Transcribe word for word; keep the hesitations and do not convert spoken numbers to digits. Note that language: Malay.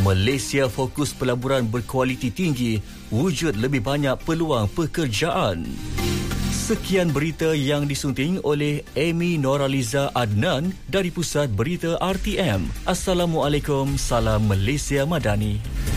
Malaysia fokus pelaburan berkualiti tinggi, wujud lebih banyak peluang pekerjaan. Sekian berita yang disunting oleh Amy Noraliza Adnan dari Pusat Berita R T M. Assalamualaikum, salam Malaysia Madani.